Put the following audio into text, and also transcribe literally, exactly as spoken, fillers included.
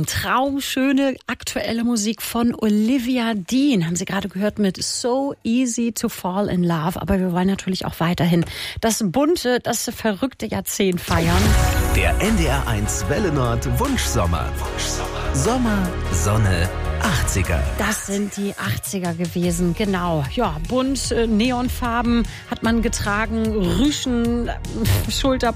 Morgen. Traumschöne aktuelle Musik von Olivia Dean. Haben Sie gerade gehört mit So Easy to Fall in Love. Aber wir wollen natürlich auch weiterhin das bunte, das verrückte Jahrzehnt feiern. Der N D R eins Welle Nord Wunschsommer. Wunschsommer. Sommer, Sonne, achtziger. Das sind die achtziger gewesen, genau. Ja, bunt, Neonfarben hat man getragen, Rüschen, Schulter